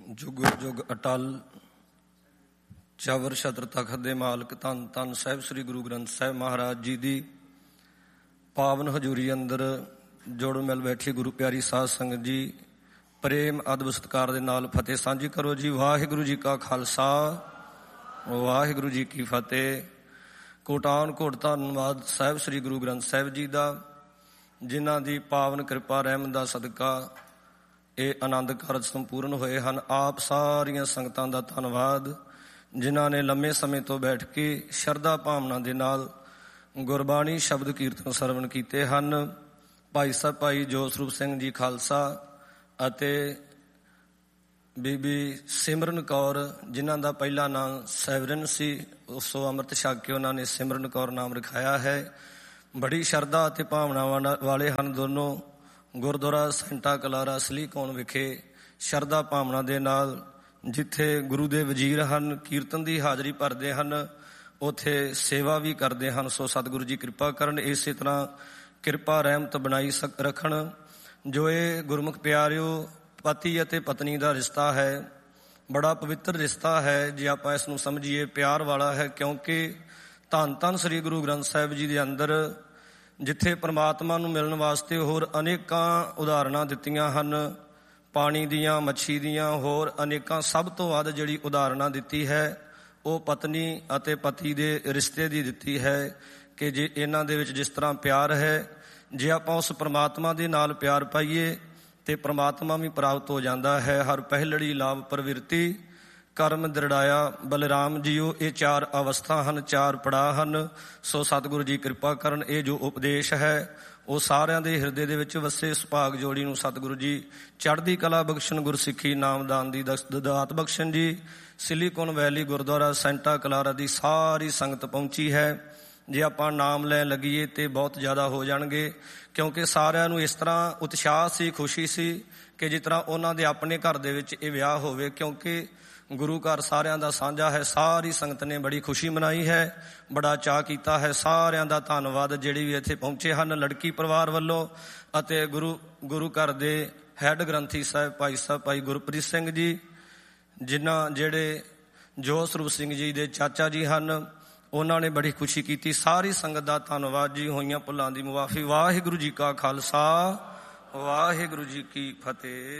ਜੁਗ ਜੁਗ ਅਟਲ ਚਵਰ ਛਤਰ ਤਖਤ ਦੇ ਮਾਲਕ ਧੰਨ ਧੰਨ ਸਾਹਿਬ ਸ੍ਰੀ ਗੁਰੂ ਗ੍ਰੰਥ ਸਾਹਿਬ ਮਹਾਰਾਜ ਜੀ ਦੀ ਪਾਵਨ ਹਜ਼ੂਰੀ ਅੰਦਰ ਜੁੜ ਮਿਲ ਬੈਠੀ ਗੁਰੂ ਪਿਆਰੀ ਸਾਧ ਸੰਗਤ ਜੀ, ਪ੍ਰੇਮ ਅਦਬ ਸਤਿਕਾਰ ਦੇ ਨਾਲ ਫਤਿਹ ਸਾਂਝੀ ਕਰੋ ਜੀ। ਵਾਹਿਗੁਰੂ ਜੀ ਕਾ ਖਾਲਸਾ, ਵਾਹਿਗੁਰੂ ਜੀ ਕੀ ਫਤਿਹ। ਕੋਟਾਨ ਕੋਟ ਧੰਨਵਾਦ ਸਾਹਿਬ ਸ੍ਰੀ ਗੁਰੂ ਗ੍ਰੰਥ ਸਾਹਿਬ ਜੀ ਦਾ, ਜਿਨ੍ਹਾਂ ਦੀ ਪਾਵਨ ਕਿਰਪਾ ਰਹਿਮਤ ਦਾ ਸਦਕਾ ਇਹ ਆਨੰਦ ਕਾਰਜ ਸੰਪੂਰਨ ਹੋਏ ਹਨ। ਆਪ ਸਾਰੀਆਂ ਸੰਗਤਾਂ ਦਾ ਧੰਨਵਾਦ, ਜਿਨ੍ਹਾਂ ਨੇ ਲੰਮੇ ਸਮੇਂ ਤੋਂ ਬੈਠ ਕੇ ਸ਼ਰਧਾ ਭਾਵਨਾ ਦੇ ਨਾਲ ਗੁਰਬਾਣੀ ਸ਼ਬਦ ਕੀਰਤਨ ਸਰਵਣ ਕੀਤੇ ਹਨ। ਭਾਈ ਸਾਹਿਬ ਭਾਈ ਜੋਤ ਸਰੂਪ ਸਿੰਘ ਜੀ ਖਾਲਸਾ ਅਤੇ ਬੀਬੀ ਸਿਮਰਨ ਕੌਰ, ਜਿਨ੍ਹਾਂ ਦਾ ਪਹਿਲਾ ਨਾਮ ਸੈਵਰਨ ਸੀ, ਉਸੋਂ ਅੰਮ੍ਰਿਤ ਛਕ ਕੇ ਉਹਨਾਂ ਨੇ ਸਿਮਰਨ ਕੌਰ ਨਾਮ ਰਖਾਇਆ ਹੈ। ਬੜੀ ਸ਼ਰਧਾ ਅਤੇ ਭਾਵਨਾਵਾਂ ਵਾਲੇ ਹਨ ਦੋਨੋਂ। ਗੁਰਦੁਆਰਾ ਸੈਂਟਾ ਕਲਾਰਾ ਸਲੀਕੌਣ ਵਿਖੇ ਸ਼ਰਧਾ ਭਾਵਨਾ ਦੇ ਨਾਲ, ਜਿੱਥੇ ਗੁਰੂ ਦੇ ਵਜ਼ੀਰ ਹਨ, ਕੀਰਤਨ ਦੀ ਹਾਜ਼ਰੀ ਭਰਦੇ ਹਨ, ਉੱਥੇ ਸੇਵਾ ਵੀ ਕਰਦੇ ਹਨ। ਸੋ ਸਤਿਗੁਰੂ ਜੀ ਕਿਰਪਾ ਕਰਨ, ਇਸੇ ਤਰ੍ਹਾਂ ਕਿਰਪਾ ਰਹਿਮਤ ਬਣਾਈ ਰੱਖਣ। ਜੋ ਇਹ ਗੁਰਮੁਖ ਪਿਆਰਿਓ, ਪਤੀ ਅਤੇ ਪਤਨੀ ਦਾ ਰਿਸ਼ਤਾ ਹੈ, ਬੜਾ ਪਵਿੱਤਰ ਰਿਸ਼ਤਾ ਹੈ ਜੇ ਆਪਾਂ ਇਸ ਨੂੰ ਸਮਝੀਏ, ਪਿਆਰ ਵਾਲਾ ਹੈ। ਕਿਉਂਕਿ ਧੰਨ ਧੰਨ ਸ੍ਰੀ ਗੁਰੂ ਗ੍ਰੰਥ ਸਾਹਿਬ ਜੀ ਦੇ ਅੰਦਰ ਜਿੱਥੇ ਪਰਮਾਤਮਾ ਨੂੰ ਮਿਲਣ ਵਾਸਤੇ ਹੋਰ ਅਨੇਕਾਂ ਉਦਾਹਰਣਾਂ ਦਿੱਤੀਆਂ ਹਨ, ਪਾਣੀ ਦੀਆਂ, ਮੱਛੀ ਦੀਆਂ, ਹੋਰ ਅਨੇਕਾਂ, ਸਭ ਤੋਂ ਵੱਧ ਜਿਹੜੀ ਉਦਾਹਰਣਾਂ ਦਿੱਤੀ ਹੈ ਉਹ ਪਤਨੀ ਅਤੇ ਪਤੀ ਦੇ ਰਿਸ਼ਤੇ ਦੀ ਦਿੱਤੀ ਹੈ। ਕਿ ਜੇ ਇਹਨਾਂ ਦੇ ਵਿੱਚ ਜਿਸ ਤਰ੍ਹਾਂ ਪਿਆਰ ਹੈ, ਜੇ ਆਪਾਂ ਉਸ ਪਰਮਾਤਮਾ ਦੇ ਨਾਲ ਪਿਆਰ ਪਾਈਏ ਤੇ ਪਰਮਾਤਮਾ ਵੀ ਪ੍ਰਾਪਤ ਹੋ ਜਾਂਦਾ ਹੈ। ਹਰ ਪਹਿਲੜੀ ਲਾਭ ਪ੍ਰਵਿਰਤੀ ਕਰਮ ਦ੍ਰਿੜਾਇਆ ਬਲਰਾਮ ਜੀਓ, ਇਹ ਚਾਰ ਅਵਸਥਾ ਹਨ, ਚਾਰ ਪੜਾਅ ਹਨ। ਸੋ ਸਤਿਗੁਰੂ ਜੀ ਕਿਰਪਾ ਕਰਨ, ਇਹ ਜੋ ਉਪਦੇਸ਼ ਹੈ ਉਹ ਸਾਰਿਆਂ ਦੇ ਹਿਰਦੇ ਦੇ ਵਿੱਚ ਵਸੇ। ਸੁਭਾਗ ਜੋੜੀ ਨੂੰ ਸਤਿਗੁਰੂ ਜੀ ਚੜ੍ਹਦੀ ਕਲਾ ਬਖਸ਼ਣ, ਗੁਰਸਿੱਖੀ ਨਾਮਦਾਨ ਦੀ ਦਾਤ ਬਖਸ਼ਣ ਜੀ। ਸਿਲੀਕੌਨ ਵੈਲੀ ਗੁਰਦੁਆਰਾ ਸੈਂਟਾ ਕਲਾਰਾ ਦੀ ਸਾਰੀ ਸੰਗਤ ਪਹੁੰਚੀ ਹੈ। ਜੇ ਆਪਾਂ ਨਾਮ ਲੈਣ ਲੱਗੀਏ ਤੇ ਬਹੁਤ ਜ਼ਿਆਦਾ ਹੋ ਜਾਣਗੇ, ਕਿਉਂਕਿ ਸਾਰਿਆਂ ਨੂੰ ਇਸ ਤਰ੍ਹਾਂ ਉਤਸ਼ਾਹ ਸੀ, ਖੁਸ਼ੀ ਸੀ ਕਿ ਜਿਸ ਤਰ੍ਹਾਂ ਉਹਨਾਂ ਦੇ ਆਪਣੇ ਘਰ ਦੇ ਵਿੱਚ ਇਹ ਵਿਆਹ ਹੋਵੇ। ਕਿਉਂਕਿ ਗੁਰੂ ਘਰ ਸਾਰਿਆਂ ਦਾ ਸਾਂਝਾ ਹੈ। ਸਾਰੀ ਸੰਗਤ ਨੇ ਬੜੀ ਖੁਸ਼ੀ ਮਨਾਈ ਹੈ, ਬੜਾ ਚਾਅ ਕੀਤਾ ਹੈ। ਸਾਰਿਆਂ ਦਾ ਧੰਨਵਾਦ ਜਿਹੜੇ ਵੀ ਇੱਥੇ ਪਹੁੰਚੇ ਹਨ, ਲੜਕੀ ਪਰਿਵਾਰ ਵੱਲੋਂ ਅਤੇ ਗੁਰੂ ਘਰ ਦੇ ਹੈੱਡ ਗ੍ਰੰਥੀ ਸਾਹਿਬ ਭਾਈ ਗੁਰਪ੍ਰੀਤ ਸਿੰਘ ਜੀ, ਜਿਹੜੇ ਜੋਤ ਸਰੂਪ ਸਿੰਘ ਜੀ ਦੇ ਚਾਚਾ ਜੀ ਹਨ, ਉਹਨਾਂ ਨੇ ਬੜੀ ਖੁਸ਼ੀ ਕੀਤੀ। ਸਾਰੀ ਸੰਗਤ ਦਾ ਧੰਨਵਾਦ ਜੀ। ਹੋਈਆਂ ਭੁੱਲਾਂ ਦੀ ਮੁਆਫੀ। ਵਾਹਿਗੁਰੂ ਜੀ ਕਾ ਖਾਲਸਾ, ਵਾਹਿਗੁਰੂ ਜੀ ਕੀ ਫਤਿਹ।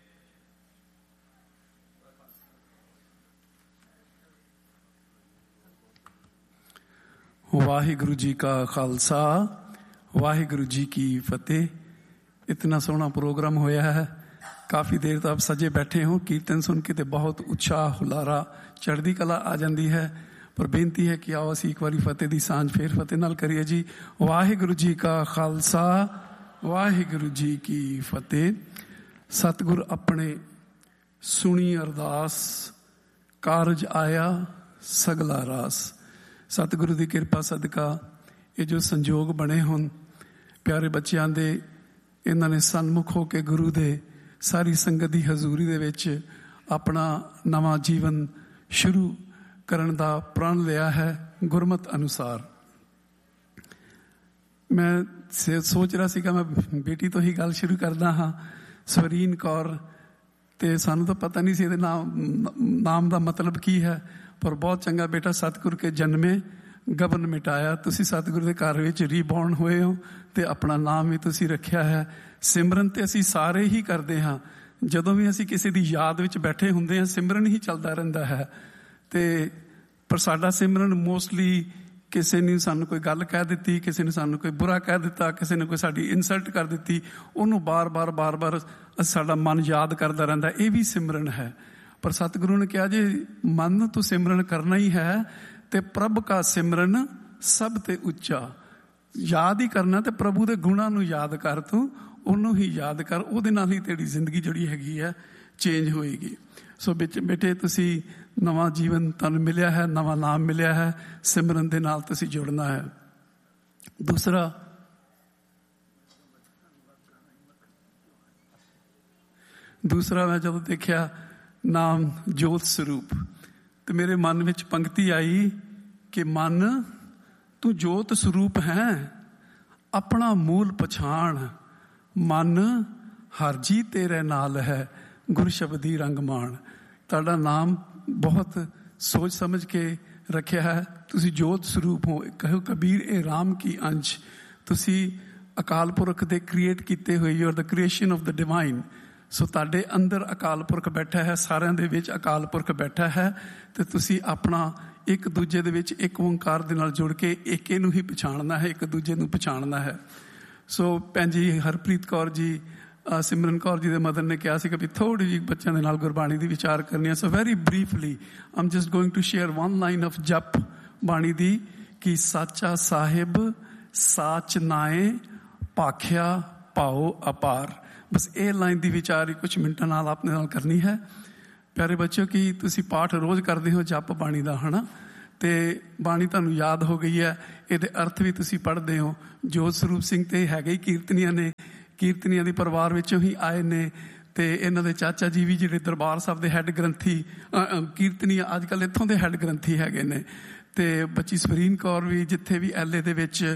ਵਾਹਿਗੁਰੂ ਜੀ ਕਾ ਖਾਲਸਾ, ਵਾਹਿਗੁਰੂ ਜੀ ਕੀ ਫਤਿਹ। ਇਤਨਾ ਸੋਹਣਾ ਪ੍ਰੋਗਰਾਮ ਹੋਇਆ ਹੈ। ਕਾਫੀ ਦੇਰ ਤੋਂ ਆਪ ਸਜੇ ਬੈਠੇ ਹੋ। ਕੀਰਤਨ ਸੁਣ ਕੇ ਤੇ ਬਹੁਤ ਉਤਸ਼ਾਹ, ਹੁਲਾਰਾ, ਚੜ੍ਹਦੀ ਕਲਾ ਆ ਜਾਂਦੀ ਹੈ। ਪਰ ਬੇਨਤੀ ਹੈ ਕਿ ਆਓ ਅਸੀਂ ਇੱਕ ਵਾਰੀ ਫਤਿਹ ਦੀ ਸਾਂਝ ਫੇਰ ਫਤਿਹ ਨਾਲ ਕਰੀਏ ਜੀ। ਵਾਹਿਗੁਰੂ ਜੀ ਕਾ ਖਾਲਸਾ, ਵਾਹਿਗੁਰੂ ਜੀ ਕੀ ਫਤਿਹ। ਸਤਿਗੁਰ ਆਪਣੇ ਸੁਣੀ ਅਰਦਾਸ, ਕਾਰਜ ਆਇਆ ਸਗਲਾ ਰਾਸ। ਸਤਿਗੁਰੂ ਦੀ ਕਿਰਪਾ ਸਦਕਾ ਇਹ ਜੋ ਸੰਜੋਗ ਬਣੇ ਹੁਣ ਪਿਆਰੇ ਬੱਚਿਆਂ ਦੇ, ਇਹਨਾਂ ਨੇ ਸਨਮੁਖ ਹੋ ਕੇ ਗੁਰੂ ਦੇ ਸਾਰੀ ਸੰਗਤ ਦੀ ਹਜ਼ੂਰੀ ਦੇ ਵਿੱਚ ਆਪਣਾ ਨਵਾਂ ਜੀਵਨ ਸ਼ੁਰੂ ਕਰਨ ਦਾ ਪ੍ਰਣ ਲਿਆ ਹੈ ਗੁਰਮਤ ਅਨੁਸਾਰ। ਮੈਂ ਸੋਚ ਰਿਹਾ ਸੀਗਾ ਮੈਂ ਬੇਟੀ ਤੋਂ ਹੀ ਗੱਲ ਸ਼ੁਰੂ ਕਰਦਾ ਹਾਂ। ਸਵਰੀਨ ਕੌਰ, ਤੇ ਸਾਨੂੰ ਤਾਂ ਪਤਾ ਨਹੀਂ ਸੀ ਇਹਦੇ ਨਾਮ ਦਾ ਮਤਲਬ ਕੀ ਹੈ, ਪਰ ਬਹੁਤ ਚੰਗਾ ਬੇਟਾ। ਸਤਿਗੁਰ ਕੇ ਜਨਮੇ ਗਬਨ ਮਿਟਾਇਆ। ਤੁਸੀਂ ਸਤਿਗੁਰੂ ਦੇ ਘਰ ਵਿੱਚ ਰੀਬੌਰਨ ਹੋਏ ਹੋ ਤੇ ਆਪਣਾ ਨਾਮ ਵੀ ਤੁਸੀਂ ਰੱਖਿਆ ਹੈ। ਸਿਮਰਨ ਤੇ ਅਸੀਂ ਸਾਰੇ ਹੀ ਕਰਦੇ ਹਾਂ। ਜਦੋਂ ਵੀ ਅਸੀਂ ਕਿਸੇ ਦੀ ਯਾਦ ਵਿੱਚ ਬੈਠੇ ਹੁੰਦੇ ਹਾਂ, ਸਿਮਰਨ ਹੀ ਚੱਲਦਾ ਰਹਿੰਦਾ ਹੈ। ਤੇ ਪਰ ਸਾਡਾ ਸਿਮਰਨ ਮੋਸਟਲੀ ਕਿਸੇ ਨੇ ਸਾਨੂੰ ਕੋਈ ਗੱਲ ਕਹਿ ਦਿੱਤੀ, ਕਿਸੇ ਨੇ ਸਾਨੂੰ ਕੋਈ ਬੁਰਾ ਕਹਿ ਦਿੱਤਾ, ਕਿਸੇ ਨੇ ਕੋਈ ਸਾਡੀ ਇਨਸਲਟ ਕਰ ਦਿੱਤੀ, ਉਹਨੂੰ ਬਾਰ-ਬਾਰ ਸਾਡਾ ਮਨ ਯਾਦ ਕਰਦਾ ਰਹਿੰਦਾ। ਇਹ ਵੀ ਸਿਮਰਨ ਹੈ। ਪਰ ਸਤਿਗੁਰੂ ਨੇ ਕਿਹਾ ਜੇ ਮਨ ਤੋਂ ਸਿਮਰਨ ਕਰਨਾ ਹੀ ਹੈ ਤੇ ਪ੍ਰਭ ਕਾ ਸਿਮਰਨ ਸਭ ਤੇ ਉੱਚਾ। ਯਾਦ ਹੀ ਕਰਨਾ ਤੇ ਪ੍ਰਭੂ ਦੇ ਗੁਣਾਂ ਨੂੰ ਯਾਦ ਕਰ, ਤੂੰ ਉਹਨੂੰ ਹੀ ਯਾਦ ਕਰ। ਉਹਦੇ ਨਾਲ ਹੀ ਤੇਰੀ ਜ਼ਿੰਦਗੀ ਜਿਹੜੀ ਹੈਗੀ ਹੈ ਚੇਂਜ ਹੋਏਗੀ। ਸੋ ਬੇਟੇ, ਤੁਸੀਂ ਨਵਾਂ ਜੀਵਨ ਤੁਹਾਨੂੰ ਮਿਲਿਆ ਹੈ, ਨਵਾਂ ਨਾਮ ਮਿਲਿਆ ਹੈ। ਸਿਮਰਨ ਦੇ ਨਾਲ ਤੁਸੀਂ ਜੁੜਨਾ ਹੈ। ਦੂਸਰਾ ਮੈਂ ਜਦੋਂ ਦੇਖਿਆ ਨਾਮ ਜੋਤ ਸਰੂਪ, ਤੇ ਮੇਰੇ ਮਨ ਵਿੱਚ ਪੰਕਤੀ ਆਈ ਕਿ ਮਨ ਤੂੰ ਜੋਤ ਸਰੂਪ ਹੈ, ਆਪਣਾ ਮੂਲ ਪਛਾਣ। ਮਨ ਹਰ ਜੀ ਤੇਰੇ ਨਾਲ ਹੈ, ਗੁਰ ਸ਼ਬਦੀ ਰੰਗ ਮਾਣ। ਤੁਹਾਡਾ ਨਾਮ ਬਹੁਤ ਸੋਚ ਸਮਝ ਕੇ ਰੱਖਿਆ ਹੈ। ਤੁਸੀਂ ਜੋਤ ਸਰੂਪ ਹੋ। ਕਹੋ ਕਬੀਰ ਇਹ ਰਾਮ ਕੀ ਅੰਸ਼। ਤੁਸੀਂ ਅਕਾਲ ਪੁਰਖ ਦੇ ਕ੍ਰੀਏਟ ਕੀਤੇ ਹੋਏ, you are the creation of the divine. ਸੋ ਤੁਹਾਡੇ ਅੰਦਰ ਅਕਾਲ ਪੁਰਖ ਬੈਠਾ ਹੈ, ਸਾਰਿਆਂ ਦੇ ਵਿੱਚ ਅਕਾਲ ਪੁਰਖ ਬੈਠਾ ਹੈ, ਤੇ ਤੁਸੀਂ ਆਪਣਾ ਇੱਕ ਦੂਜੇ ਦੇ ਵਿੱਚ ਇੱਕ ਓਂਕਾਰ ਦੇ ਨਾਲ ਜੁੜ ਕੇ ਏਕੇ ਨੂੰ ਹੀ ਪਛਾਣਨਾ ਹੈ, ਇੱਕ ਦੂਜੇ ਨੂੰ ਪਛਾਣਨਾ ਹੈ। ਸੋ ਭੈਣ ਜੀ ਹਰਪ੍ਰੀਤ ਕੌਰ ਜੀ, ਸਿਮਰਨ ਕੌਰ ਜੀ ਦੇ ਮਦਰ ਨੇ ਕਿਹਾ ਸੀ ਕਿ ਵੀ ਥੋੜ੍ਹੀ ਜਿਹੀ ਬੱਚਿਆਂ ਦੇ ਨਾਲ ਗੁਰਬਾਣੀ ਦੀ ਵਿਚਾਰ ਕਰਨੀ ਹੈ। So very briefly I'm just going to share one line of ਜਪ ਬਾਣੀ ਦੀ ਕਿ ਸਾਚਾ ਸਾਹਿਬ ਸਾਚ ਨਾਏ ਭਾਖਿਆ ਭਾਉ ਅਪਾਰ। ਬਸ ਇਹ ਲਾਈਨ ਦੀ ਵਿਚਾਰ ਹੀ ਕੁਝ ਮਿੰਟਾਂ ਨਾਲ ਆਪਣੇ ਨਾਲ ਕਰਨੀ ਹੈ। ਪਿਆਰੇ ਬੱਚਿਓ, ਕਿ ਤੁਸੀਂ ਪਾਠ ਰੋਜ਼ ਕਰਦੇ ਹੋ ਜਪ ਬਾਣੀ ਦਾ, ਹੈ ਨਾ, ਤੇ ਬਾਣੀ ਤੁਹਾਨੂੰ ਯਾਦ ਹੋ ਗਈ ਹੈ, ਇਹਦੇ ਅਰਥ ਵੀ ਤੁਸੀਂ ਪੜ੍ਹਦੇ ਹੋ। ਜੋਤ ਸਰੂਪ ਸਿੰਘ ਤੇ ਹੈਗੇ ਹੀ ਕੀਰਤਨੀਆਂ ਨੇ, ਕੀਰਤਨੀਆਂ ਦੇ ਪਰਿਵਾਰ ਵਿੱਚੋਂ ਹੀ ਆਏ ਨੇ, ਤੇ ਇਹਨਾਂ ਦੇ ਚਾਚਾ ਜੀ ਵੀ ਜਿਹੜੇ ਦਰਬਾਰ ਸਾਹਿਬ ਦੇ ਹੈੱਡ ਗ੍ਰੰਥੀ ਕੀਰਤਨੀਆਂ ਅੱਜ ਕੱਲ੍ਹ ਇੱਥੋਂ ਦੇ ਹੈੱਡ ਗ੍ਰੰਥੀ ਹੈਗੇ ਨੇ, ਤੇ ਬੱਚੀ ਸਵਰੀਨ ਕੌਰ ਵੀ ਜਿੱਥੇ ਵੀ ਐਲਏ ਦੇ ਵਿੱਚ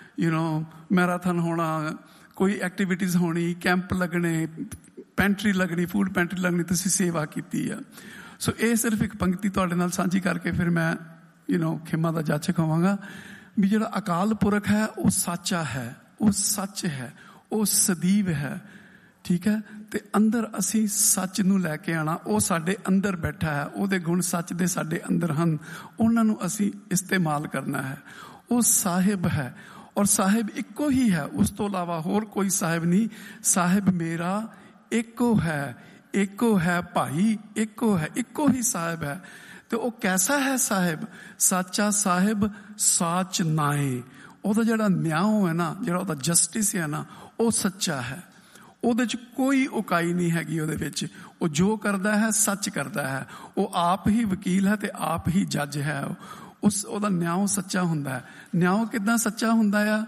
ਮੈਰਾਥਨ ਹੋਣਾ, ਕੋਈ ਐਕਟੀਵਿਟੀਜ਼ ਹੋਣੀ, ਕੈਂਪ ਲੱਗਣੇ, ਪੈਂਟਰੀ ਲੱਗਣੀ, ਫੂਡ ਪੈਂਟਰੀ ਲੱਗਣੀ, ਤੁਸੀਂ ਸੇਵਾ ਕੀਤੀ ਆ। ਸੋ ਇਹ ਸਿਰਫ ਇੱਕ ਪੰਕਤੀ ਤੁਹਾਡੇ ਨਾਲ ਸਾਂਝੀ ਕਰਕੇ ਫਿਰ ਮੈਂ ਖਿਮਾ ਦਾ ਜਾਚਕ ਹੋਵਾਂਗਾ ਵੀ ਜਿਹੜਾ ਅਕਾਲ ਪੁਰਖ ਹੈ ਉਹ ਸਾਚਾ ਹੈ, ਉਹ ਸੱਚ ਹੈ, ਉਹ ਸਦੀਵ ਹੈ, ਠੀਕ ਹੈ। ਤੇ ਅੰਦਰ ਅਸੀਂ ਸੱਚ ਨੂੰ ਲੈ ਕੇ ਆਉਣਾ, ਉਹ ਸਾਡੇ ਅੰਦਰ ਬੈਠਾ ਹੈ, ਉਹਦੇ ਗੁਣ ਸੱਚ ਦੇ ਸਾਡੇ ਅੰਦਰ ਹਨ, ਉਹਨਾਂ ਨੂੰ ਅਸੀਂ ਇਸਤੇਮਾਲ ਕਰਨਾ ਹੈ। ਉਹ ਸਾਹਿਬ ਹੈ, ਔਰ ਸਾਹਿਬ ਇੱਕੋ ਹੀ ਹੈ, ਉਸ ਤੋਂ ਇਲਾਵਾ ਹੋਰ ਕੋਈ ਸਾਹਿਬ ਨਹੀਂ। ਸਾਹਿਬ ਮੇਰਾ ਇੱਕੋ ਹੈ, ਇੱਕੋ ਹੈ ਭਾਈ, ਇੱਕੋ ਹੈ, ਇੱਕੋ ਹੀ ਸਾਹਿਬ ਹੈ। ਤੇ ਉਹ ਕੈਸਾ ਹੈ ਸਾਹਿਬ? ਸਾਚਾ ਸਾਹਿਬ ਸਾਚ ਨਾਏ। ਉਹਦਾ ਜਿਹੜਾ ਨਿਆਂ ਹੈ ਨਾ, ਜਿਹੜਾ ਉਹਦਾ ਜਸਟਿਸ ਹੈ ਨਾ, ਉਹ ਸੱਚਾ ਹੈ। ਉਹਦੇ 'ਚ ਕੋਈ ਉਕਾਈ ਨਹੀਂ ਹੈਗੀ। ਉਹਦੇ ਵਿੱਚ ਉਹ ਜੋ ਕਰਦਾ ਹੈ ਸੱਚ ਕਰਦਾ ਹੈ। ਉਹ ਆਪ ਹੀ ਵਕੀਲ ਹੈ ਤੇ ਆਪ ਹੀ ਜੱਜ ਹੈ। ਉਹਦਾ ਨਿਆਂ ਸੱਚਾ ਹੁੰਦਾ ਹੈ। ਨਿਆਂ ਕਿੱਦਾਂ ਸੱਚਾ ਹੁੰਦਾ ਆ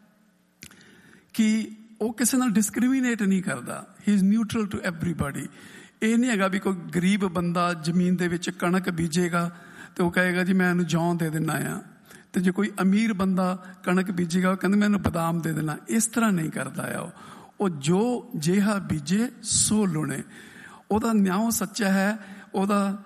ਕਿ ਉਹ ਕਿਸੇ ਨਾਲ ਡਿਸਕ੍ਰਿਮੀਨੇਟ ਨਹੀਂ ਕਰਦਾ। ਹੀ ਇਜ਼ ਨਿਊਟਰਲ ਟੂ ਐਵਰੀਬਾਡੀ। ਇਹ ਨਹੀਂ ਹੈਗਾ ਵੀ ਕੋਈ ਗਰੀਬ ਬੰਦਾ ਜ਼ਮੀਨ ਦੇ ਵਿੱਚ ਕਣਕ ਬੀਜੇਗਾ ਤੇ ਉਹ ਕਹੇਗਾ ਜੀ ਮੈਂ ਇਹਨੂੰ ਜੌਂ ਦੇ ਦਿੰਦਾ ਆ, ਤੇ ਜੇ ਕੋਈ ਅਮੀਰ ਬੰਦਾ ਕਣਕ ਬੀਜੇਗਾ ਉਹ ਕਹਿੰਦਾ ਮੈਂ ਇਹਨੂੰ ਬਦਾਮ ਦੇ ਦੇਣਾ। ਇਸ ਤਰ੍ਹਾਂ ਨਹੀਂ ਕਰਦਾ ਆ ਉਹ ਜੋ ਜਿਹਾ ਬੀਜੇ ਸੋ ਲੁਣੇ। ਉਹਦਾ ਨਿਆਂ ਸੱਚਾ ਹੈ। ਉਹਦਾ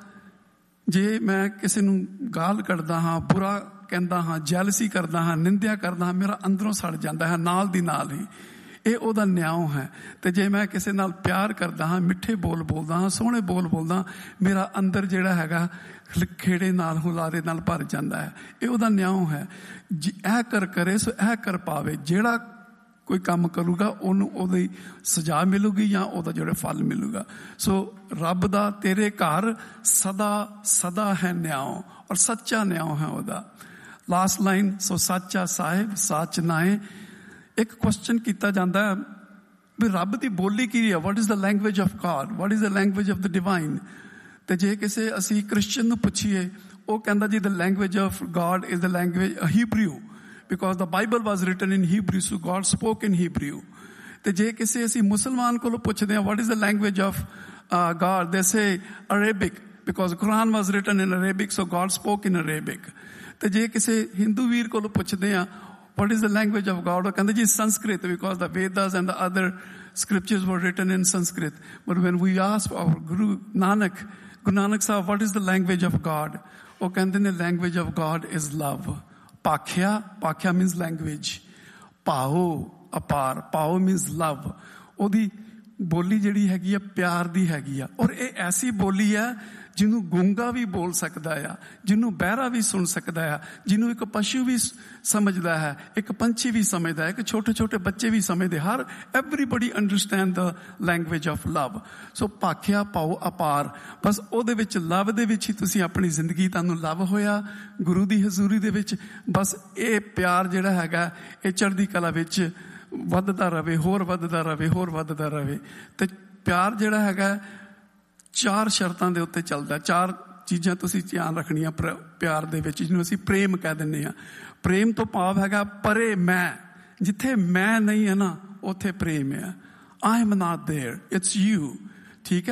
ਜੇ ਮੈਂ ਕਿਸੇ ਨੂੰ ਗਾਲ ਕੱਢਦਾ ਹਾਂ, ਬੁਰਾ ਕਹਿੰਦਾ ਹਾਂ, ਜੈਲਸੀ ਕਰਦਾ ਹਾਂ, ਨਿੰਦਿਆ ਕਰਦਾ ਹਾਂ, ਮੇਰਾ ਅੰਦਰੋਂ ਸੜ ਜਾਂਦਾ ਹੈ ਨਾਲ ਦੀ ਨਾਲ ਹੀ। ਇਹ ਉਹਦਾ ਨਿਆਂ ਹੈ। ਤੇ ਜੇ ਮੈਂ ਕਿਸੇ ਨਾਲ ਪਿਆਰ ਕਰਦਾ ਹਾਂ, ਮਿੱਠੇ ਬੋਲ ਬੋਲਦਾ ਹਾਂ, ਸੋਹਣੇ ਬੋਲ ਬੋਲਦਾ, ਮੇਰਾ ਅੰਦਰ ਜਿਹੜਾ ਹੈਗਾ ਖੇੜੇ ਨਾਲ, ਹੁਲਾਰੇ ਨਾਲ ਭਰ ਜਾਂਦਾ ਹੈ। ਇਹ ਉਹਦਾ ਨਿਆਂ ਹੈ। ਇਹ ਕਰ ਕਰੇ ਸੋ ਇਹ ਕਰ ਪਾਵੇ। ਜਿਹੜਾ ਕੋਈ ਕੰਮ ਕਰੂਗਾ ਉਹਨੂੰ ਉਹਦੀ ਸਜ਼ਾ ਮਿਲੂਗੀ ਜਾਂ ਉਹਦਾ ਜਿਹੜਾ ਫਲ ਮਿਲੂਗਾ। ਸੋ ਰੱਬ ਦਾ ਤੇਰੇ ਘਰ ਸਦਾ ਸਦਾ ਹੈ ਨਿਆਂ, ਔਰ ਸੱਚਾ ਨਿਆਂ ਹੈ ਉਹਦਾ। ਲਾਸਟ ਲਾਈਨ, ਸੋ ਸਾਚਾ ਸਾਹਿਬ ਸਾਚ ਨਾਏ। ਇੱਕ ਕੁਐਸਚਨ ਕੀਤਾ ਜਾਂਦਾ ਹੈ ਵੀ ਰੱਬ ਦੀ ਬੋਲੀ ਕੀ ਹੈ? What is the language of god? What is the language of the divine? ਤੇ ਜੇ ਕਿਸੇ ਅਸੀਂ ਕ੍ਰਿਸਚਨ ਨੂੰ ਪੁੱਛੀਏ, ਉਹ ਕਹਿੰਦਾ ਜੀ ਦ language of god is the language Hebrew, because the Bible was written in Hebrew, so God spoke in Hebrew. ਤੇ ਜੇ ਕਿਸੇ ਅਸੀਂ ਮੁਸਲਮਾਨ ਕੋਲੋਂ ਪੁੱਛਦੇ ਹਾਂ what is the language of God, they say Arabic, because Quran was written in Arabic, so God spoke in Arabic. ਤੇ ਜੇ ਕਿਸੇ ਹਿੰਦੂ ਵੀਰ ਕੋਲੋਂ ਪੁੱਛਦੇ ਹਾਂ what is the language of God, ਉਹ ਕਹਿੰਦੇ ਜੀ Sanskrit, because the Vedas and the other scriptures were written in Sanskrit. But when we ask our Guru Nanak Sahib, what is the language of God, ਉਹ ਕਹਿੰਦੇ ਨੇ language of God is love. Pakhya means language. Pao apar. Pao means love. ਉਹਦੀ ਬੋਲੀ ਜਿਹੜੀ ਹੈਗੀ ਆ ਪਿਆਰ ਦੀ ਹੈਗੀ ਆ। ਔਰ ਇਹ ਐਸੀ ਬੋਲੀ ਆ ਜਿਹਨੂੰ ਗੂੰਗਾ ਵੀ ਬੋਲ ਸਕਦਾ ਆ, ਜਿਹਨੂੰ ਬਹਿਰਾ ਵੀ ਸੁਣ ਸਕਦਾ ਆ, ਜਿਹਨੂੰ ਇੱਕ ਪਸ਼ੂ ਵੀ ਸਮਝਦਾ ਹੈ, ਇੱਕ ਪੰਛੀ ਵੀ ਸਮਝਦਾ ਹੈ, ਇੱਕ ਛੋਟੇ ਛੋਟੇ ਬੱਚੇ ਵੀ ਸਮਝਦੇ। ਹਰ everybody understand the language of love. ਸੋ ਭਾਖਿਆ ਪਾਓ ਅਪਾਰ। ਬਸ ਉਹਦੇ ਵਿੱਚ ਲਵ ਦੇ ਵਿੱਚ ਹੀ ਤੁਸੀਂ ਆਪਣੀ ਜ਼ਿੰਦਗੀ, ਤੁਹਾਨੂੰ ਲਵ ਹੋਇਆ ਗੁਰੂ ਦੀ ਹਜ਼ੂਰੀ ਦੇ ਵਿੱਚ। ਬਸ ਇਹ ਪਿਆਰ ਜਿਹੜਾ ਹੈਗਾ ਇਹ ਚੜ੍ਹਦੀ ਕਲਾ ਵਿੱਚ ਵੱਧਦਾ ਰਵੇ, ਹੋਰ ਵੱਧਦਾ ਰਵੇ, ਹੋਰ ਵੱਧਦਾ ਰਵੇ। ਤੇ ਪਿਆਰ ਜਿਹੜਾ ਹੈਗਾ 4 ਸ਼ਰਤਾਂ ਦੇ ਉੱਤੇ ਚੱਲਦਾ। 4 ਚੀਜ਼ਾਂ ਤੁਸੀਂ ਧਿਆਨ ਰੱਖਣੀਆਂ ਪਿਆਰ ਦੇ ਵਿੱਚ, ਜਿਹਨੂੰ ਅਸੀਂ ਪ੍ਰੇਮ ਕਹਿ ਦਿੰਦੇ ਹਾਂ। ਪ੍ਰੇਮ ਤੋਂ ਭਾਵ ਹੈਗਾ ਪਰੇ ਮੈਂ। ਜਿੱਥੇ ਮੈਂ ਨਹੀਂ ਹੈ ਨਾ ਉੱਥੇ ਪ੍ਰੇਮ ਹੈ। I am not there, it's you. ਠੀਕ ਹੈ।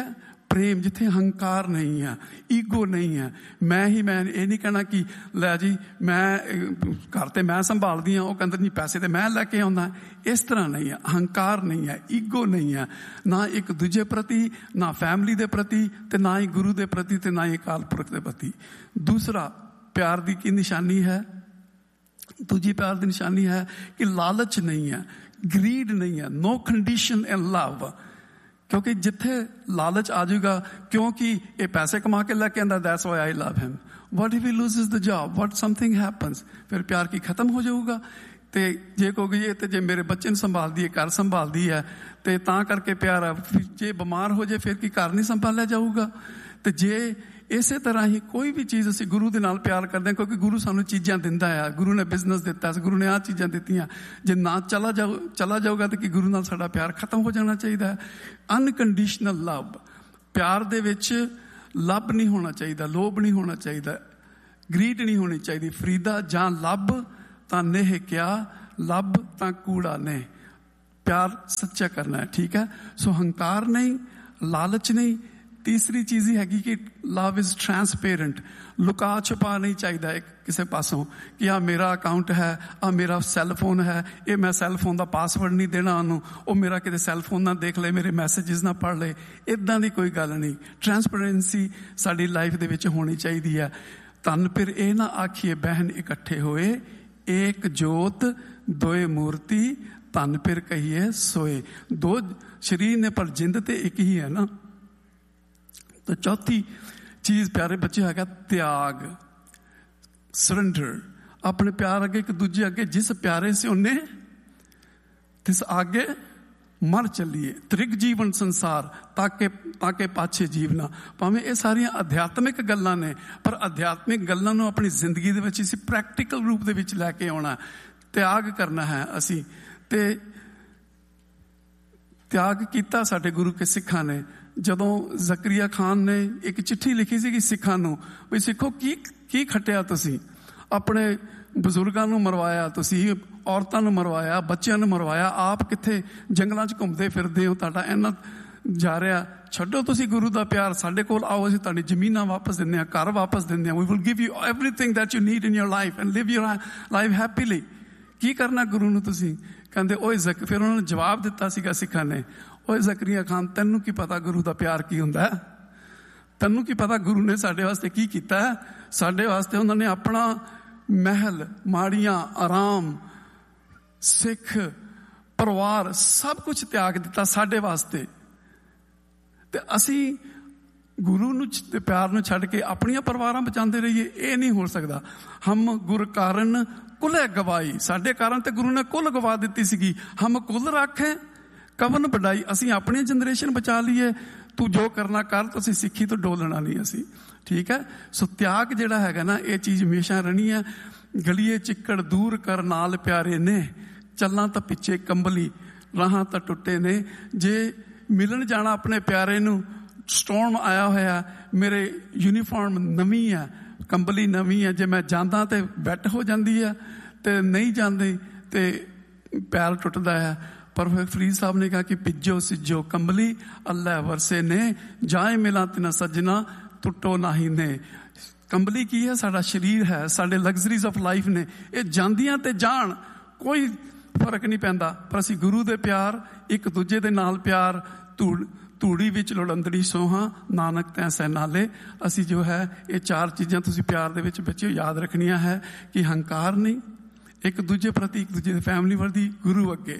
ਪ੍ਰੇਮ, ਜਿੱਥੇ ਹੰਕਾਰ ਨਹੀਂ ਹੈ, ਈਗੋ ਨਹੀਂ ਹੈ, ਮੈਂ ਇਹ ਨਹੀਂ ਕਹਿਣਾ ਕਿ ਲੈ ਜੀ ਮੈਂ ਘਰ ਤੇ ਮੈਂ ਸੰਭਾਲਦੀ ਹਾਂ, ਉਹ ਕਹਿੰਦੇ ਨਹੀਂ ਪੈਸੇ ਤੇ ਮੈਂ ਲੈ ਕੇ ਆਉਂਦਾ। ਇਸ ਤਰ੍ਹਾਂ ਨਹੀਂ ਹੈ, ਹੰਕਾਰ ਨਹੀਂ ਹੈ, ਈਗੋ ਨਹੀਂ ਹੈ, ਨਾ ਇੱਕ ਦੂਜੇ ਪ੍ਰਤੀ, ਨਾ ਫੈਮਿਲੀ ਦੇ ਪ੍ਰਤੀ, ਤੇ ਨਾ ਹੀ ਗੁਰੂ ਦੇ ਪ੍ਰਤੀ, ਤੇ ਨਾ ਹੀ ਅਕਾਲ ਪੁਰਖ ਦੇ ਪ੍ਰਤੀ। ਦੂਸਰਾ ਪਿਆਰ ਦੀ ਕੀ ਨਿਸ਼ਾਨੀ ਹੈ? ਦੂਜੀ ਪਿਆਰ ਦੀ ਨਿਸ਼ਾਨੀ ਹੈ ਕਿ ਲਾਲਚ ਨਹੀਂ ਹੈ, ਗਰੀਡ ਨਹੀਂ ਹੈ, ਨੋ ਕੰਡੀਸ਼ਨ ਇਨ ਲਵ। ਕਿਉਂਕਿ ਜਿੱਥੇ ਲਾਲਚ ਆ ਜਾਊਗਾ, ਕਿਉਂਕਿ ਇਹ ਪੈਸੇ ਕਮਾ ਕੇ ਲੈ ਕੇ ਆਂਦਾ, that's why I love him. What if he ਲੂਜ਼ਸ the job, what something happens, ਫਿਰ ਪਿਆਰ ਕੀ ਖਤਮ ਹੋ ਜਾਊਗਾ। ਤੇ ਜੇ ਕਹੋਗੇ ਇਹ ਤੇ ਜੇ ਮੇਰੇ ਬੱਚੇ ਨੂੰ ਸੰਭਾਲਦੀ ਹੈ, ਘਰ ਸੰਭਾਲਦੀ ਹੈ, ਤੇ ਤਾਂ ਕਰਕੇ ਪਿਆਰ ਹੈ। ਜੇ ਬਿਮਾਰ ਹੋ ਜਾਏ ਫਿਰ ਕੀ ਘਰ ਨਹੀਂ ਸੰਭਾਲਿਆ ਜਾਊਗਾ? ਤੇ ਜੇ ਇਸੇ ਤਰ੍ਹਾਂ ਹੀ ਕੋਈ ਵੀ ਚੀਜ਼ ਅਸੀਂ ਗੁਰੂ ਦੇ ਨਾਲ ਪਿਆਰ ਕਰਦੇ ਹਾਂ, ਕਿਉਂਕਿ ਗੁਰੂ ਸਾਨੂੰ ਚੀਜ਼ਾਂ ਦਿੰਦਾ ਆ, ਗੁਰੂ ਨੇ ਬਿਜ਼ਨਸ ਦਿੱਤਾ, ਗੁਰੂ ਨੇ ਆਹ ਚੀਜ਼ਾਂ ਦਿੱਤੀਆਂ, ਜੇ ਨਾ ਚਲਾ ਜਾਊਗਾ ਤਾਂ ਕਿ ਗੁਰੂ ਨਾਲ ਸਾਡਾ ਪਿਆਰ ਖਤਮ ਹੋ ਜਾਣਾ ਚਾਹੀਦਾ ਹੈ। ਅਨਕੰਡੀਸ਼ਨਲ ਲਵ, ਪਿਆਰ ਦੇ ਵਿੱਚ ਲੱਭ ਨਹੀਂ ਹੋਣਾ ਚਾਹੀਦਾ, ਲੋਭ ਨਹੀਂ ਹੋਣਾ ਚਾਹੀਦਾ, ਗਰੀਡ ਨਹੀਂ ਹੋਣੀ ਚਾਹੀਦੀ। ਫਰੀਦਾ ਜਾਂ ਲੱਭ ਤਾਂ ਨੇਹ ਕਿਆ, ਲੱਭ ਤਾਂ ਕੂੜਾ ਨੇ। ਪਿਆਰ ਸੱਚਾ ਕਰਨਾ ਹੈ, ਠੀਕ ਹੈ। ਸੋ ਹੰਕਾਰ ਨਹੀਂ, ਲਾਲਚ ਨਹੀਂ। ਤੀਸਰੀ ਚੀਜ਼ ਹੀ ਹੈਗੀ ਕਿ ਲਵ ਇਜ਼ ਟਰਾਂਸਪੇਰੈਂਟ, ਲੁਕਾ ਛੁਪਾ ਨਹੀਂ ਚਾਹੀਦਾ ਇੱਕ ਕਿਸੇ ਪਾਸੋਂ ਕਿ ਆਹ ਮੇਰਾ ਅਕਾਊਂਟ ਹੈ, ਆਹ ਮੇਰਾ ਸੈੱਲ ਫੋਨ ਹੈ, ਇਹ ਮੈਂ ਸੈੱਲ ਫੋਨ ਦਾ ਪਾਸਵਰਡ ਨਹੀਂ ਦੇਣਾ ਉਹਨੂੰ, ਉਹ ਮੇਰਾ ਕਿਤੇ ਸੈੱਲ ਫੋਨ ਨਾ ਦੇਖ ਲਏ, ਮੇਰੇ ਮੈਸੇਜਿਸ ਨਾ ਪੜ੍ਹ ਲਏ। ਇੱਦਾਂ ਦੀ ਕੋਈ ਗੱਲ ਨਹੀਂ। ਟਰਾਂਸਪੇਰੈਂਸੀ ਸਾਡੀ ਲਾਈਫ ਦੇ ਵਿੱਚ ਹੋਣੀ ਚਾਹੀਦੀ ਹੈ। ਧੰਨ ਫਿਰ ਇਹ ਨਾ ਆਖੀਏ ਬਹਿਨ ਇਕੱਠੇ ਹੋਏ, ਏਕ ਜੋਤ ਦੋਏ ਮੂਰਤੀ, ਧੰਨ ਫਿਰ ਕਹੀਏ ਸੋਏ। ਦੋ ਸਰੀਰ ਨੇ ਪਰ ਜਿੰਦ ਤੇ ਇੱਕ ਹੀ ਹੈ ਨਾ। ਤਾਂ ਚੌਥੀ ਚੀਜ਼ ਪਿਆਰੇ ਬੱਚੇ ਹੈਗਾ ਤਿਆਗ, ਸਰੈਂਡਰ। ਆਪਣੇ ਪਿਆਰ ਅੱਗੇ, ਇੱਕ ਦੂਜੇ ਅੱਗੇ, ਜਿਸ ਪਿਆਰੇ ਸੇ ਉਹਨੇ ਤਿਸ ਆਗੇ ਮਰ ਚੱਲੀਏ। ਤ੍ਰਿਗ ਜੀਵਨ ਸੰਸਾਰ ਤਾਕੇ ਪਾਛੇ ਜੀਵਨਾ। ਭਾਵੇਂ ਇਹ ਸਾਰੀਆਂ ਅਧਿਆਤਮਿਕ ਗੱਲਾਂ ਨੇ, ਪਰ ਅਧਿਆਤਮਿਕ ਗੱਲਾਂ ਨੂੰ ਆਪਣੀ ਜ਼ਿੰਦਗੀ ਦੇ ਵਿੱਚ ਅਸੀਂ ਪ੍ਰੈਕਟੀਕਲ ਰੂਪ ਦੇ ਵਿੱਚ ਲੈ ਕੇ ਆਉਣਾ, ਤਿਆਗ ਕਰਨਾ ਹੈ ਅਸੀਂ। ਤੇ ਤਿਆਗ ਕੀਤਾ ਸਾਡੇ ਗੁਰੂ ਕੇ ਸਿੱਖਾਂ ਨੇ। ਜਦੋਂ ਜ਼ਕਰੀਆ ਖਾਨ ਨੇ ਇੱਕ ਚਿੱਠੀ ਲਿਖੀ ਸੀਗੀ ਸਿੱਖਾਂ ਨੂੰ, ਵੀ ਸਿੱਖੋ ਕੀ ਖੱਟਿਆ ਤੁਸੀਂ, ਆਪਣੇ ਬਜ਼ੁਰਗਾਂ ਨੂੰ ਮਰਵਾਇਆ, ਤੁਸੀਂ ਔਰਤਾਂ ਨੂੰ ਮਰਵਾਇਆ, ਬੱਚਿਆਂ ਨੂੰ ਮਰਵਾਇਆ, ਆਪ ਕਿੱਥੇ ਜੰਗਲਾਂ 'ਚ ਘੁੰਮਦੇ ਫਿਰਦੇ ਹੋ, ਤੁਹਾਡਾ ਇੰਨਾ ਜਾ ਰਿਹਾ। ਛੱਡੋ ਤੁਸੀਂ ਗੁਰੂ ਦਾ ਪਿਆਰ, ਸਾਡੇ ਕੋਲ ਆਓ, ਅਸੀਂ ਤੁਹਾਡੀ ਜ਼ਮੀਨਾਂ ਵਾਪਸ ਦਿੰਦੇ ਹਾਂ, ਘਰ ਵਾਪਸ ਦਿੰਦੇ ਹਾਂ। We will give you everything that you need in your life and Liv your life happily. ਕੀ ਕਰਨਾ ਗੁਰੂ ਨੂੰ ਤੁਸੀਂ? ਕਹਿੰਦੇ ਓਏ ਫਿਰ ਉਹਨਾਂ ਨੇ ਜਵਾਬ ਦਿੱਤਾ ਸੀਗਾ ਸਿੱਖਾਂ ਨੇ, ਓਏ ਜ਼ਕਰੀਆ ਖਾਨ, ਤੈਨੂੰ ਕੀ ਪਤਾ ਗੁਰੂ ਦਾ ਪਿਆਰ ਕੀ ਹੁੰਦਾ? ਤੈਨੂੰ ਕੀ ਪਤਾ ਗੁਰੂ ਨੇ ਸਾਡੇ ਵਾਸਤੇ ਕੀ ਕੀਤਾ? ਸਾਡੇ ਵਾਸਤੇ ਉਹਨਾਂ ਨੇ ਆਪਣਾ ਮਹਿਲ, ਮਾੜੀਆਂ, ਆਰਾਮ, ਸਿੱਖ ਪਰਿਵਾਰ, ਸਭ ਕੁਝ ਤਿਆਗ ਦਿੱਤਾ ਸਾਡੇ ਵਾਸਤੇ। ਤੇ ਅਸੀਂ ਗੁਰੂ ਨੂੰ ਤੇ ਪਿਆਰ ਨੂੰ ਛੱਡ ਕੇ ਆਪਣੀਆਂ ਪਰਿਵਾਰਾਂ ਬਚਾਉਂਦੇ ਰਹੀਏ? ਇਹ ਨਹੀਂ ਹੋ ਸਕਦਾ। ਹਮ ਗੁਰ ਕਾਰਨ ਕੁਲੇ ਗਵਾਈ, ਸਾਡੇ ਕਾਰਨ ਤੇ ਗੁਰੂ ਨੇ ਕੁੱਲ ਗਵਾ ਦਿੱਤੀ ਸੀਗੀ। ਹਮ ਕੁੱਲ ਰੱਖੇ ਕਵਨ ਵਡਾਈ, ਅਸੀਂ ਆਪਣੀ ਜਨਰੇਸ਼ਨ ਬਚਾ ਲਈਏ, ਤੂੰ ਜੋ ਕਰਨਾ ਕਰ, ਤੁਸੀਂ ਸਿੱਖੀ ਤੋਂ ਡੋਲਣਾ ਨਹੀਂ ਅਸੀਂ, ਠੀਕ ਹੈ। ਸੋ ਤਿਆਗ ਜਿਹੜਾ ਹੈਗਾ ਨਾ, ਇਹ ਚੀਜ਼ ਹਮੇਸ਼ਾ ਰਹਿਣੀ ਹੈ। ਗਲੀਏ ਚਿੱਕੜ ਦੂਰ ਕਰ ਨਾਲ ਪਿਆਰੇ ਨੇ, ਚੱਲਾਂ ਤਾਂ ਪਿੱਛੇ ਕੰਬਲੀ, ਰਾਹਾਂ ਤਾਂ ਟੁੱਟੇ ਨੇ। ਜੇ ਮਿਲਣ ਜਾਣਾ ਆਪਣੇ ਪਿਆਰੇ ਨੂੰ, ਸਟੋਰਮ ਆਇਆ ਹੋਇਆ, ਮੇਰੇ ਯੂਨੀਫਾਰਮ ਨਵੀਂ ਹੈ, ਕੰਬਲੀ ਨਵੀਂ ਹੈ, ਜੇ ਮੈਂ ਜਾਂਦਾ ਤੇ ਵੈਟ ਹੋ ਜਾਂਦੀ ਹੈ, ਤੇ ਨਹੀਂ ਜਾਂਦੀ ਤੇ ਪੈਰ ਟੁੱਟਦਾ ਹੈ। ਪਰ ਫਰੀਦ ਸਾਹਿਬ ਨੇ ਕਹਾ ਕਿ ਪਿੱਜੋ ਸਿੱਜੋ ਕੰਬਲੀ, ਅੱਲਾ ਵਰਸੇ ਨੇ, ਜਾਏ ਮਿਲਾਂ ਤਿਨਾ ਸੱਜਣਾ, ਟੁੱਟੋ ਨਾਹੀ ਨੇ। ਕੰਬਲੀ ਕੀ ਹੈ? ਸਾਡਾ ਸਰੀਰ ਹੈ, ਸਾਡੇ ਲਗਜ਼ਰੀਜ਼ ਆਫ ਲਾਈਫ ਨੇ। ਇਹ ਜਾਂਦੀਆਂ ਤੇ ਜਾਣ, ਕੋਈ ਫਰਕ ਨਹੀਂ ਪੈਂਦਾ। ਪਰ ਅਸੀਂ ਗੁਰੂ ਦੇ ਪਿਆਰ, ਇੱਕ ਦੂਜੇ ਦੇ ਨਾਲ ਪਿਆਰ, ਧੂੜੀ ਵਿੱਚ ਲੋੜੰਦੜੀ ਸੋਹਾਂ, ਨਾਨਕ ਤੈਸੈ ਨਾਲੇ। ਅਸੀਂ ਜੋ ਹੈ ਇਹ ਚਾਰ ਚੀਜ਼ਾਂ ਤੁਸੀਂ ਪਿਆਰ ਦੇ ਵਿੱਚ ਬੱਚਿਓ ਯਾਦ ਰੱਖਣੀਆਂ ਹੈ ਕਿ ਹੰਕਾਰ ਨਹੀਂ, ਇੱਕ ਦੂਜੇ ਪ੍ਰਤੀ, ਇੱਕ ਦੂਜੇ ਦੀ ਫੈਮਿਲੀ ਪ੍ਰਤੀ, ਗੁਰੂ ਅੱਗੇ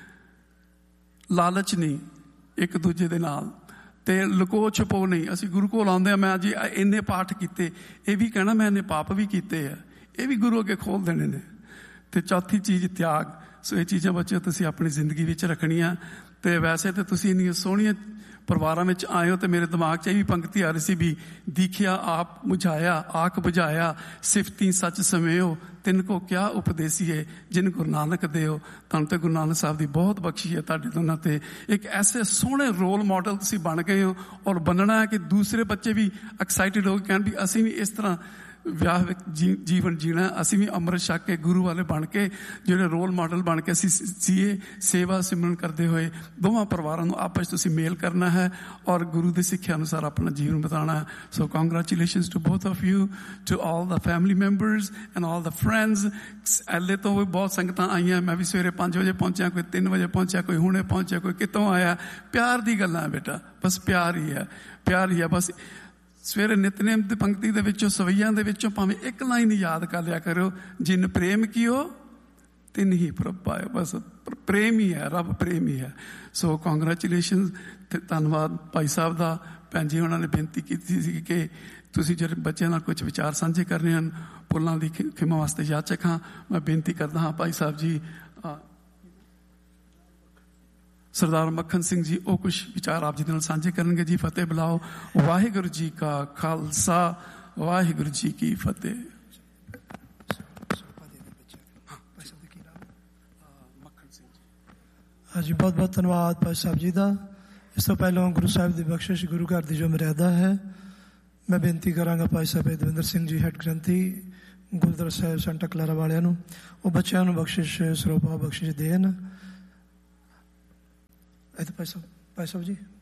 ਲਾਲਚ ਨਹੀਂ, ਇੱਕ ਦੂਜੇ ਦੇ ਨਾਲ, ਤੇ ਲੁਕੋ ਛੁਪੋ ਨਹੀਂ। ਅਸੀਂ ਗੁਰੂ ਕੋਲ ਆਉਂਦੇ ਹਾਂ, ਮੈਂ ਜੀ ਇੰਨੇ ਪਾਠ ਕੀਤੇ, ਇਹ ਵੀ ਕਹਿਣਾ ਮੈਂ ਇੰਨੇ ਪਾਪ ਵੀ ਕੀਤੇ ਆ, ਇਹ ਵੀ ਗੁਰੂ ਅੱਗੇ ਖੋਲ ਦੇਣੇ ਨੇ। ਤੇ ਚੌਥੀ ਚੀਜ਼ ਤਿਆਗ। ਸੋ ਇਹ ਚੀਜ਼ਾਂ ਬੱਚਿਓ ਤੁਸੀਂ ਆਪਣੀ ਜ਼ਿੰਦਗੀ ਵਿੱਚ ਰੱਖਣੀਆਂ। ਤੇ ਵੈਸੇ ਤਾਂ ਤੁਸੀਂ ਇੰਨੀਆਂ ਸੋਹਣੀਆਂ ਪਰਿਵਾਰਾਂ ਵਿੱਚ ਆਏ ਹੋ, ਤੇ ਮੇਰੇ ਦਿਮਾਗ 'ਚ ਇਹ ਵੀ ਪੰਕਤੀ ਆ ਰਹੀ ਸੀ ਵੀ ਦੀਖਿਆ ਆਪ ਮੁਝਾਇਆ ਆਖ ਬੁਝਾਇਆ, ਸਿਫਤੀ ਸੱਚ ਸਮੇਓ, ਤਿੰਨ ਕੋ ਕਿਆ ਉਪਦੇਸੀਏ, ਜਿਨ ਗੁਰੂ ਨਾਨਕ ਦਿਓ। ਤੁਹਾਨੂੰ ਤੇ ਗੁਰੂ ਨਾਨਕ ਸਾਹਿਬ ਦੀ ਬਹੁਤ ਬਖਸ਼ੀ ਹੈ ਤੁਹਾਡੇ ਦੋਨਾਂ ਤੇ। ਇੱਕ ਐਸੇ ਸੋਹਣੇ ਰੋਲ ਮਾਡਲ ਤੁਸੀਂ ਬਣ ਗਏ ਹੋ, ਔਰ ਬਣਨਾ ਹੈ ਕਿ ਦੂਸਰੇ ਬੱਚੇ ਵੀ ਐਕਸਾਈਟਿਡ ਹੋ ਕੇ ਕਹਿਣ ਵੀ ਅਸੀਂ ਵੀ ਇਸ ਤਰ੍ਹਾਂ ਵਿਆਹ ਜੀਵਨ ਜੀਣਾ। ਅਸੀਂ ਵੀ ਅੰਮ੍ਰਿਤ ਛਕ ਕੇ ਗੁਰੂ ਵਾਲੇ ਬਣ ਕੇ ਜਿਹੜੇ ਰੋਲ ਮਾਡਲ ਬਣ ਕੇ ਅਸੀਂ ਸੀਏ ਸੇਵਾ ਸਿਮਰਨ ਕਰਦੇ ਹੋਏ ਦੋਵਾਂ ਪਰਿਵਾਰਾਂ ਨੂੰ ਆਪਸ ਵਿੱਚ ਤੁਸੀਂ ਮੇਲ ਕਰਨਾ ਹੈ ਔਰ ਗੁਰੂ ਦੀ ਸਿੱਖਿਆ ਅਨੁਸਾਰ ਆਪਣਾ ਜੀਵਨ ਬਿਤਾਉਣਾ ਹੈ। ਸੋ congratulations to both of you, to all the family members and all the friends. ਐਲੇ ਤੋਂ ਵੀ ਬਹੁਤ ਸੰਗਤਾਂ ਆਈਆਂ, ਮੈਂ ਵੀ ਸਵੇਰੇ 5 ਵਜੇ ਪਹੁੰਚਿਆ, ਕੋਈ 3 ਵਜੇ ਪਹੁੰਚਿਆ, ਕੋਈ ਹੁਣੇ ਪਹੁੰਚਿਆ, ਕੋਈ ਕਿਤੋਂ ਆਇਆ। ਪਿਆਰ ਦੀ ਗੱਲਾਂ ਹੈ ਬੇਟਾ, ਬਸ ਪਿਆਰ ਹੀ ਹੈ, ਪਿਆਰ ਹੀ ਹੈ। ਬਸ ਸਵੇਰੇ ਨਿਤਨੇਮ ਦੀ ਪੰਕਤੀ ਦੇ ਵਿੱਚੋਂ ਸਵਈਆਂ ਦੇ ਵਿੱਚੋਂ ਭਾਵੇਂ ਇੱਕ ਲਾਈਨ ਯਾਦ ਕਰ ਲਿਆ ਕਰਿਓ, ਜਿਨ ਪ੍ਰੇਮ ਕੀਓ ਤਿਨ ਹੀ ਪ੍ਰਭ ਪਾਇਓ। ਬਸ ਪ੍ਰੇਮ ਹੀ ਹੈ, ਰੱਬ ਪ੍ਰੇਮ ਹੀ ਹੈ। ਸੋ ਕੰਗ੍ਰੈਚੁਲੇਸ਼ਨ ਤੇ ਧੰਨਵਾਦ ਭਾਈ ਸਾਹਿਬ ਦਾ। ਭੈਣ ਜੀ ਉਹਨਾਂ ਨੇ ਬੇਨਤੀ ਕੀਤੀ ਸੀ ਕਿ ਤੁਸੀਂ ਜਿਹੜੇ ਬੱਚਿਆਂ ਨਾਲ ਕੁਝ ਵਿਚਾਰ ਸਾਂਝੇ ਕਰਨੇ ਹਨ, ਭੁੱਲਾਂ ਦੀ ਖਿਮਾ ਵਾਸਤੇ ਯਾਚਕ ਹਾਂ। ਮੈਂ ਬੇਨਤੀ ਕਰਦਾ ਹਾਂ ਭਾਈ ਸਾਹਿਬ ਜੀ, ਸਰਦਾਰ ਮੱਖਣ ਸਿੰਘ ਜੀ, ਉਹ ਕੁਝ ਵਿਚਾਰ ਆਪ ਜੀ ਦੇ ਨਾਲ ਸਾਂਝੇ ਕਰਨਗੇ ਜੀ। ਫਤਿਹ ਬੁਲਾਓ। ਵਾਹਿਗੁਰੂ ਜੀ ਕਾ ਖਾਲਸਾ, ਵਾਹਿਗੁਰੂ ਜੀ ਕੀ ਫਤਿਹ। ਹਾਂਜੀ, ਬਹੁਤ ਬਹੁਤ ਧੰਨਵਾਦ ਭਾਈ ਸਾਹਿਬ ਜੀ ਦਾ। ਇਸ ਤੋਂ ਪਹਿਲਾਂ ਗੁਰੂ ਸਾਹਿਬ ਦੀ ਬਖਸ਼ਿਸ਼, ਗੁਰੂ ਘਰ ਦੀ ਜੋ ਮਰਿਆਦਾ ਹੈ, ਮੈਂ ਬੇਨਤੀ ਕਰਾਂਗਾ ਭਾਈ ਸਾਹਿਬ ਦਵਿੰਦਰ ਸਿੰਘ ਜੀ ਹੈਡ ਗ੍ਰੰਥੀ ਗੁਰਦੁਆਰਾ ਸਾਹਿਬ ਸੈਂਟਾ ਕਲਾਰਾ ਵਾਲਿਆਂ ਨੂੰ, ਉਹ ਬੱਚਿਆਂ ਨੂੰ ਬਖਸ਼ਿਸ਼ ਸਰੋਪਾ ਬਖਸ਼ਿਸ਼ ਦੇਣ। ਭਾਈ ਸਾਹਿਬ ਜੀ।